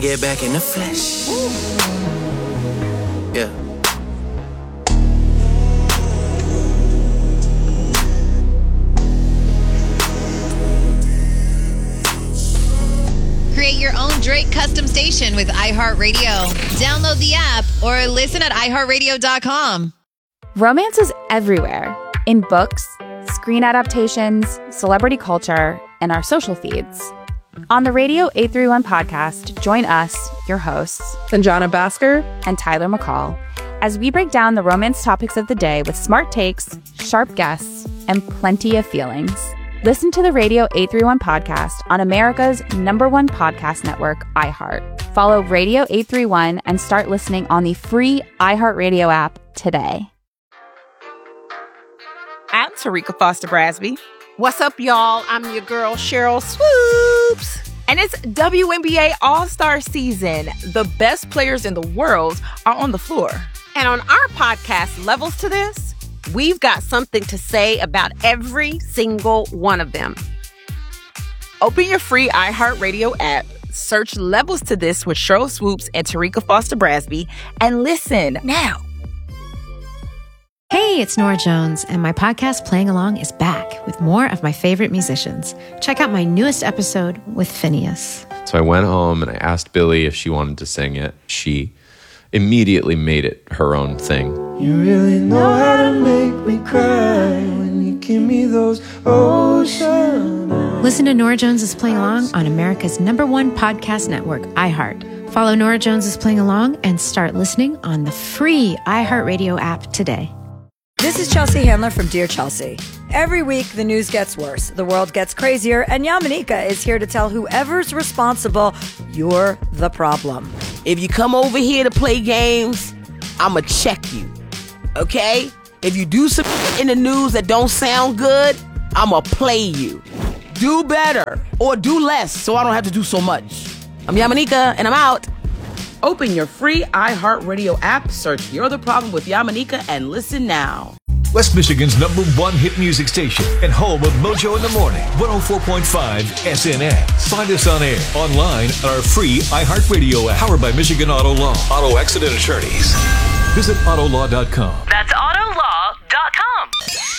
Get back in the flesh. Yeah. Create your own Drake custom station with iHeartRadio. Download the app or listen at iHeartRadio.com. Romance is everywhere. In books, screen adaptations, celebrity culture, and our social feeds. On the Radio 831 podcast, join us, your hosts, Sanjana Bhaskar and Tyler McCall, as we break down the romance topics of the day with smart takes, sharp guests, and plenty of feelings. Listen to the Radio 831 podcast on America's #1 podcast network, iHeart. Follow Radio 831 and start listening on the free iHeartRadio app today. I'm Tarika Foster Brasby. What's up, y'all? I'm your girl, Cheryl Swoops. And it's WNBA All-Star season. The best players in the world are on the floor. And on our podcast, Levels to This, we've got something to say about every single one of them. Open your free iHeartRadio app, search Levels to This with Cheryl Swoops and Tarika Foster Brasby, and listen now. Hey, it's Nora Jones, and my podcast Playing Along is back with more of my favorite musicians. Check out my newest episode with Phineas. So I went home and I asked Billy if she wanted to sing it. She immediately made it her own thing. You really know how to make me cry when you give me those ocean eyes. Listen to Nora Jones is Playing Along on America's #1 podcast network, iHeart. Follow Nora Jones is Playing Along and start listening on the free iHeartRadio app today. This is Chelsea Handler from Dear Chelsea. Every week, the news gets worse, the world gets crazier, and Yamanika is here to tell whoever's responsible, you're the problem. If you come over here to play games, I'ma check you, okay? If you do some in the news that don't sound good, I'ma play you. Do better or do less so I don't have to do so much. I'm Yamanika, and I'm out. Open your free iHeartRadio app, search You're the Problem with Yamanika, and listen now. West Michigan's #1 hit music station and home of Mojo in the Morning, 104.5 SNX. Find us on air, online, on our free iHeartRadio app, powered by Michigan Auto Law, Auto Accident Attorneys. Visit autolaw.com. That's autolaw.com.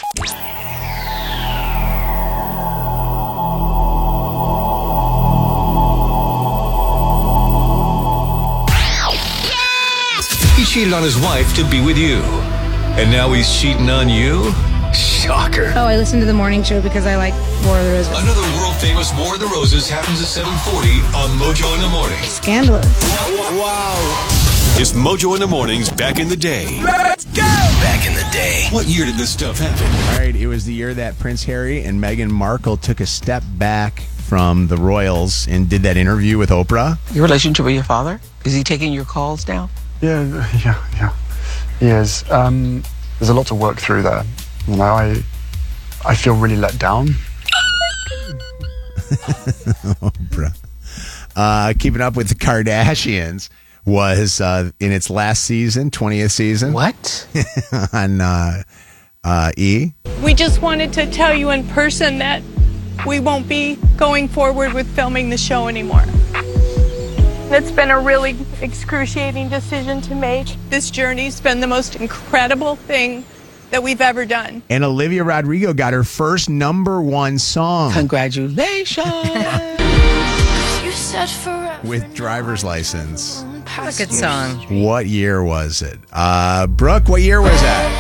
He cheated on his wife to be with you. And now he's cheating on you? Shocker. Oh, I listen to the morning show because I like War of the Roses. Another world-famous War of the Roses happens at 7:40 on Mojo in the Morning. Scandalous. Wow. It's Mojo in the Mornings back in the day. Let's go! Back in the day. What year did this stuff happen? All right, it was the year that Prince Harry and Meghan Markle took a step back from the royals and did that interview with Oprah. Your relationship with your father? Is he taking your calls now? Yeah. He is. There's a lot to work through there. You know, I feel really let down. Oprah. Keeping Up with the Kardashians was in its last season, 20th season. What? On E! We just wanted to tell you in person that we won't be going forward with filming the show anymore. It's been a really excruciating decision to make. This journey's been the most incredible thing that we've ever done. And Olivia Rodrigo got her first #1 song. Congratulations. With Driver's License. That's a good song. What year was it? Brooke, what year was that?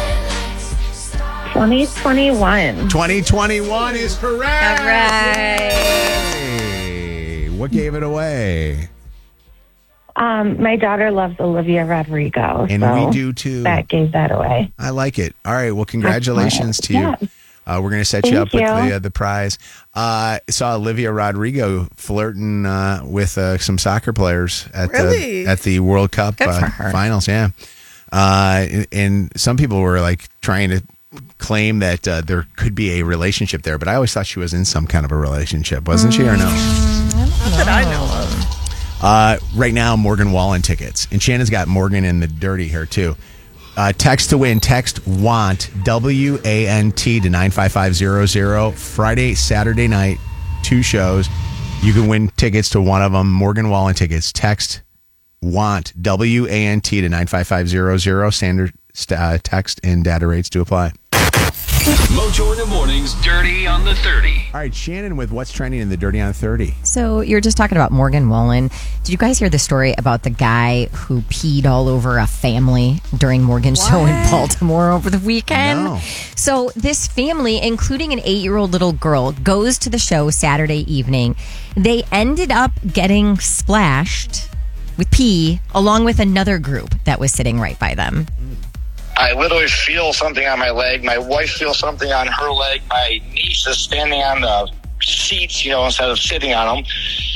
2021. 2021 is correct. All right. Hey, what gave it away? My daughter loves Olivia Rodrigo. And so we do too. That gave that away. I like it. All right. Well, congratulations to you. Yeah. We're going to set you up with the prize. Saw Olivia Rodrigo flirting with some soccer players at the World Cup finals. Yeah. And some people were like trying to claim that there could be a relationship there, but I always thought she was in some kind of a relationship, wasn't she, or no? Not that I know of. Right now, Morgan Wallen tickets. And Shannon's got Morgan in the dirty here, too. Text to win. Text WANT, WANT to 95500. Friday, Saturday night, 2 shows. You can win tickets to one of them, Morgan Wallen tickets. Text WANT, W-A-N-T to 95500. Standard text and data rates to apply. Mojo in the Morning's Dirty on the 30. All right, Shannon with what's trending in the Dirty on 30. So you're just talking about Morgan Wallen. Did you guys hear the story about the guy who peed all over a family during Morgan's show in Baltimore over the weekend? No. So this family, including an 8-year-old little girl, goes to the show Saturday evening. They ended up getting splashed with pee along with another group that was sitting right by them. I literally feel something on my leg. My wife feels something on her leg. My niece is standing on the seats, instead of sitting on them.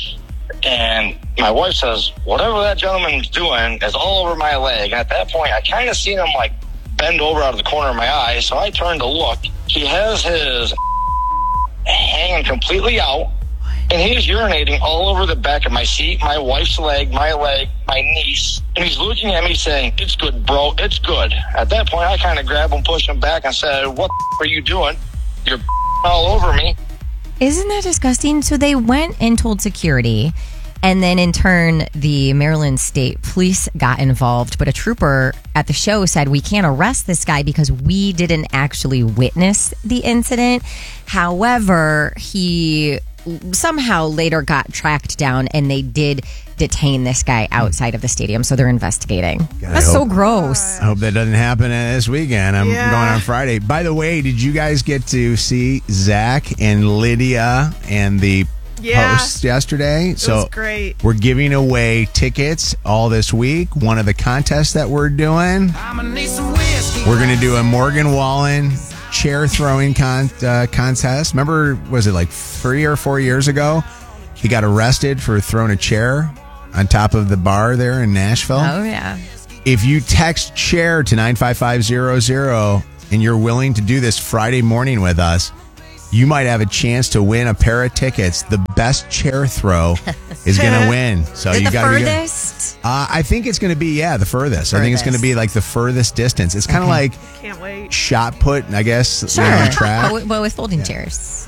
And my wife says, whatever that gentleman's doing is all over my leg. And at that point, I kind of seen him bend over out of the corner of my eye. So I turned to look. He has his hanging completely out. And he's urinating all over the back of my seat, my wife's leg, my niece. And he's looking at me saying, it's good, bro, it's good. At that point, I kind of grabbed him, pushed him back, and said, what are you doing? You're all over me. Isn't that disgusting? So they went and told security, and then in turn, the Maryland State Police got involved. But a trooper at the show said, we can't arrest this guy because we didn't actually witness the incident. However, he somehow later got tracked down, and they did detain this guy outside of the stadium, so they're investigating. That's so gross. I hope that doesn't happen this weekend. I'm going on Friday. By the way, did you guys get to see Zach and Lydia and the posts yesterday? It was great. We're giving away tickets all this week. One of the contests that we're doing, we're going to do a Morgan Wallen chair throwing contest. Remember, was it 3 or 4 years ago? He got arrested for throwing a chair on top of the bar there in Nashville. Oh, yeah. If you text chair to 95500 and you're willing to do this Friday morning with us, you might have a chance to win a pair of tickets. The best chair throw is going to win. So you got the furthest? I think it's going to be the furthest. I think it's going to be the furthest distance. It's kind of like can't wait. Shot put, I guess. Sure. On track. But with folding chairs.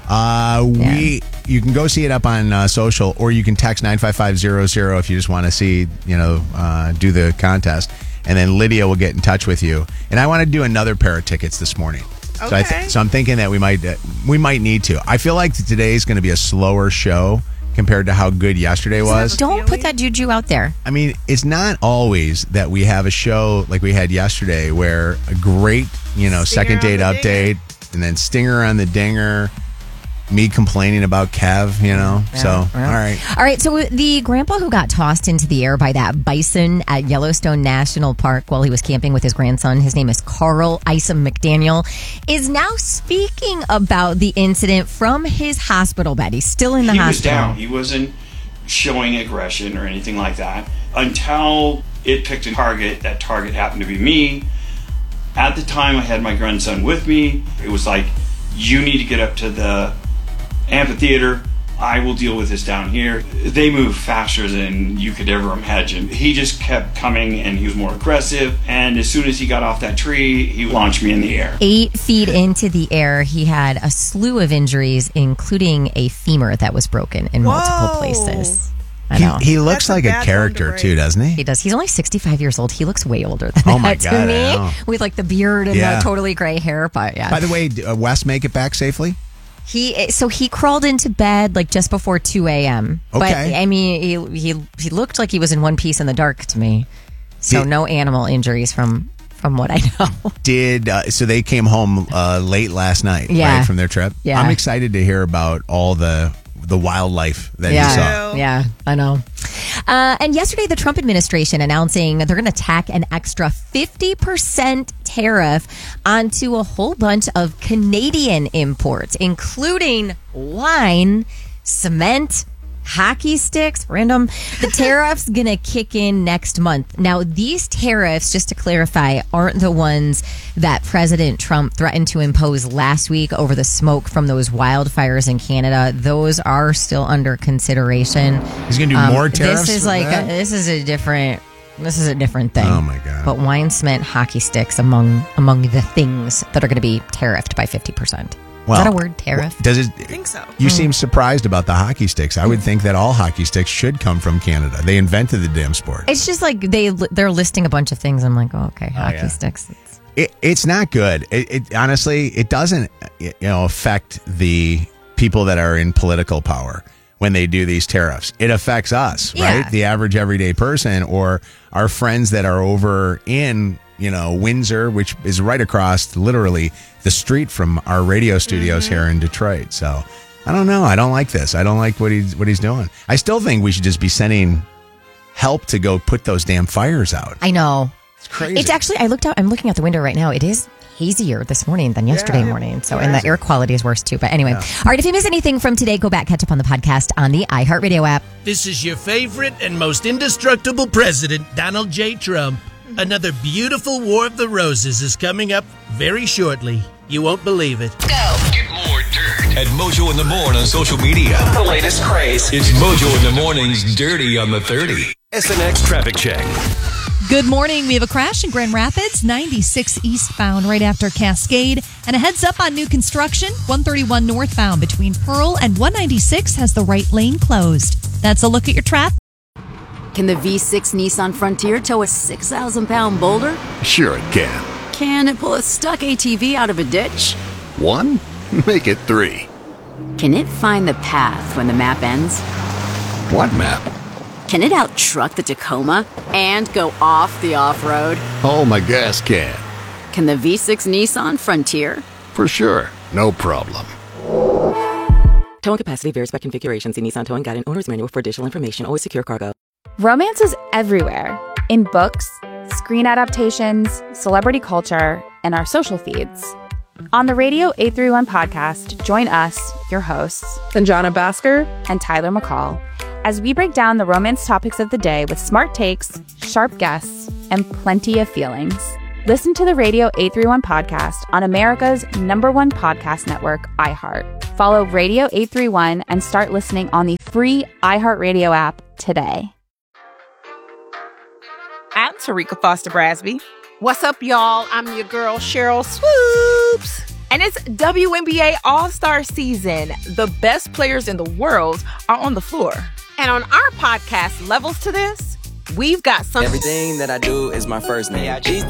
You can go see it up on social, or you can text 95500 if you just want to see, do the contest, and then Lydia will get in touch with you. And I want to do another pair of tickets this morning. Okay. So I'm thinking that we might need to. I feel like today's going to be a slower show compared to how good yesterday was. Don't put that juju out there. I mean, it's not always that we have a show like we had yesterday where a great, second date update and then stinger on the dinger. Me complaining about Kev, So, all right. All right, so the grandpa who got tossed into the air by that bison at Yellowstone National Park while he was camping with his grandson, his name is Carl Isom McDaniel, is now speaking about the incident from his hospital bed. He's still in the hospital. He was down. He wasn't showing aggression or anything like that until it picked a target. That target happened to be me. At the time, I had my grandson with me. It was like, you need to get up to the amphitheater. I will deal with this down here. They move faster than you could ever imagine. He just kept coming, and he was more aggressive. And as soon as he got off that tree, he launched me in the air. 8 feet into the air, he had a slew of injuries, including a femur that was broken in multiple places. I know. He looks like a character too, doesn't he? He does. He's only 65 years old. He looks way older than Oh my that God, to me. I know. With the beard and the totally gray hair. But yeah. By the way, Wes make it back safely? He crawled into bed just before 2 a.m. Okay. But I mean, he looked like he was in one piece in the dark to me. So no animal injuries from what I know. So they came home late last night, right, from their trip? Yeah. I'm excited to hear about all the wildlife that you saw. Yeah, I know. And yesterday, the Trump administration announcing they're going to tack an extra 50% tariff onto a whole bunch of Canadian imports, including wine, cement, hockey sticks, random. The tariff's going to kick in next month. Now, these tariffs, just to clarify, aren't the ones that President Trump threatened to impose last week over the smoke from those wildfires in Canada. Those are still under consideration. He's going to do more tariffs? This is a different thing. Oh, my God. But wine, cement, hockey sticks among the things that are going to be tariffed by 50%. Well, Is that a word, tariff? Does it? I think so. You seem surprised about the hockey sticks. I would think that all hockey sticks should come from Canada. They invented the damn sport. It's just like they're listing a bunch of things. I'm like, oh, okay, hockey sticks. It's not good. It honestly, it doesn't affect the people that are in political power when they do these tariffs. It affects us, right? The average everyday person or our friends that are over in Windsor, which is right across literally the street from our radio studios here in Detroit. So I don't know. I don't like this. I don't like what he's doing. I still think we should just be sending help to go put those damn fires out. I know. It's crazy. It's actually, I'm looking out the window right now. It is hazier this morning than yesterday morning. So, and the air quality is worse too. But anyway, all right, if you miss anything from today, go back, catch up on the podcast on the iHeartRadio app. This is your favorite and most indestructible president, Donald J. Trump. Another beautiful War of the Roses is coming up very shortly. You won't believe it. Get more dirt at Mojo in the Morning on social media. The latest craze. It's Mojo in the Morning's Dirty on the 30. SNX Traffic Check. Good morning. We have a crash in Grand Rapids, 96 eastbound right after Cascade. And a heads up on new construction, 131 northbound between Pearl and 196 has the right lane closed. That's a look at your traffic. Can the V6 Nissan Frontier tow a 6,000-pound boulder? Sure it can. Can it pull a stuck ATV out of a ditch? 1? Make it 3. Can it find the path when the map ends? What map? Can it out-truck the Tacoma and go off the off-road? Oh, my gas can. Can the V6 Nissan Frontier? For sure. No problem. Towing capacity varies by configuration. See Nissan Towing Guide and Owner's Manual for additional information. Always secure cargo. Romance is everywhere. In books, screen adaptations, celebrity culture, and our social feeds. On the Radio 831 podcast, join us, your hosts, Sanjana Bhaskar and Tyler McCall, as we break down the romance topics of the day with smart takes, sharp guests, and plenty of feelings. Listen to the Radio 831 podcast on America's #1 podcast network, iHeart. Follow Radio 831 and start listening on the free iHeartRadio app today. I'm Tarika Foster Brasby. What's up, y'all? I'm your girl, Cheryl Swoops. And it's WNBA All-Star season. The best players in the world are on the floor. And on our podcast, Levels to This, we've got some... Everything that I do is my first name.